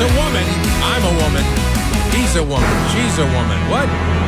a woman. I'm a woman. He's a woman. She's a woman. What?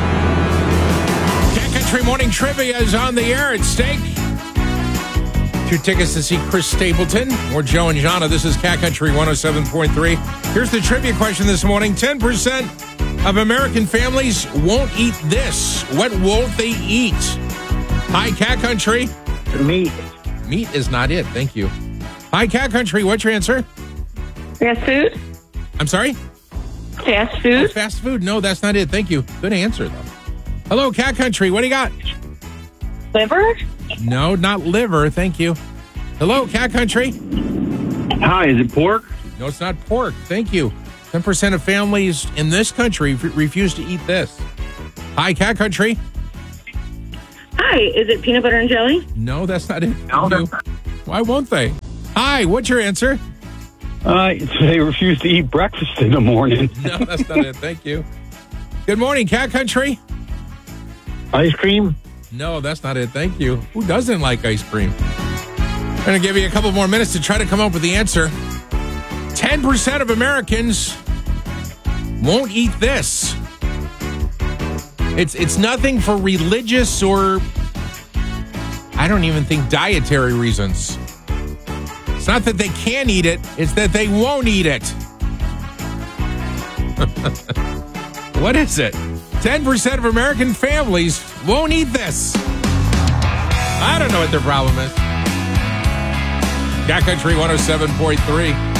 Cat Country Morning Trivia is on the air at stake. 2 tickets to see Chris Stapleton or Joe and Jana. This is Cat Country 107.3. Here's the trivia question this morning. 10% of American families won't eat this. What won't they eat? Hi, Cat Country. Meat. Meat is not it. Thank you. Hi, Cat Country. What's your answer? Fast food? I'm sorry? Fast Oh, food? fast food. No, that's not it. Thank you. Good answer, though. Hello, Cat Country. What do you got? Liver? No, not liver. Thank you. Hello, Cat Country. Hi, is it pork? No, it's not pork. Thank you. 10% of families in this country refuse to eat this. Hi, Cat Country. Hi, is it peanut butter and jelly? No, that's not it. No, Thank you. Why won't they? Hi, what's your answer? They refuse to eat breakfast in the morning. No, that's not it. Thank you. Good morning, Cat Country. Ice cream? No, that's not it. Thank you. Who doesn't like ice cream? I'm going to give you a couple more minutes to try to come up with the answer. 10% of Americans won't eat this. It's nothing for religious or, I don't even think, dietary reasons. It's not that they can't eat it, it's that they won't eat it. What is it? 10% of American families won't eat this. I don't know what their problem is. Cat Country 107.3.